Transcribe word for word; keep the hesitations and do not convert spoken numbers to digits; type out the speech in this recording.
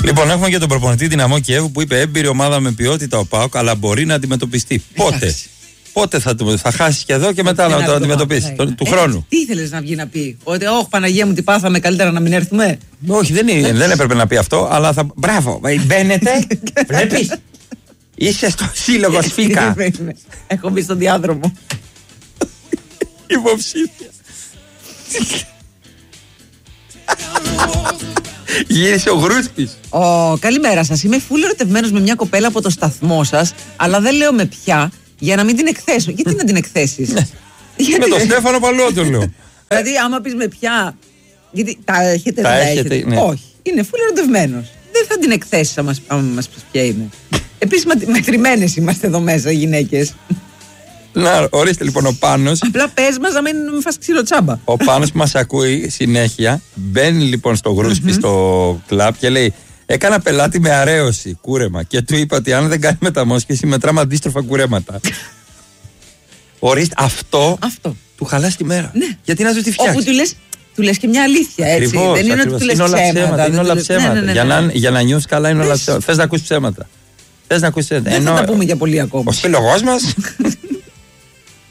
Λοιπόν, έχουμε και τον προπονητή Δυναμό Κιέβου που είπε έμπειρη ομάδα με ποιότητα ο ΠΑΟΚ, αλλά μπορεί να αντιμετωπιστεί. Πότε? Πότε θα, θα χάσει και εδώ και μετά να το αντιμετωπίσει, του, του χρόνου. Τι ήθελες να βγει να πει? Ότι, όχι Παναγία μου, τι πάθαμε, καλύτερα να μην έρθουμε. Όχι, δεν, είναι, δεν έπρεπε να πει αυτό, αλλά θα. Μπράβο, μπαίνετε, βλέπεις. Είσαι στο σύλλογο Σφίκα. Έχω μπει στον διάδρομο. Υποψήφια. Γύρισε ο Γρούσπης. Oh, καλημέρα σας. Είμαι φουλ ερωτευμένος με μια κοπέλα από το σταθμό σας, αλλά δεν λέω με ποια, για να μην την εκθέσω. Γιατί να την εκθέσεις? Με τον Στέφανο Παλαιό λέω. Δηλαδή, άμα πεις με ποια. Γιατί τα έχετε, τα δεν έχετε, έχετε. Ναι. Όχι. Είναι φουλ ερωτευμένος. Δεν θα την εκθέσεις άμα μας πεις ποια είναι. Επίσης, μετρημένες είμαστε εδώ μέσα, οι γυναίκες. Να, ορίστε λοιπόν ο Πάνος. Απλά πες μας να μην φας ξύλο τσάμπα. Ο Πάνος που μας ακούει συνέχεια μπαίνει λοιπόν στο Γρούσπι, στο κλαμπ και λέει: έκανα πελάτη με αρέωση, κούρεμα. Και του είπα ότι αν δεν κάνει μεταμόσχευση, μετράμε αντίστροφα κουρέματα. Ορίστε, αυτό, αυτό του χαλάσει τη μέρα. Ναι. Γιατί να του τη φτιάξει. Όπου του λες, του λες και μια αλήθεια, έτσι. Ακριβώς, δεν είναι ακριβώς. ότι του λες είναι όλα ψέματα. ψέματα. Είναι όλα ψέματα. Ναι, ναι, ναι, για, ναι. να, για να νιώσεις καλά είναι όλα ψέματα. Θες να ακούσεις ψέματα. Θες να ακούσεις ψέματα. Δεν Ενώ, θα τα πούμε για πολύ ακόμα. ο σύλλογός μας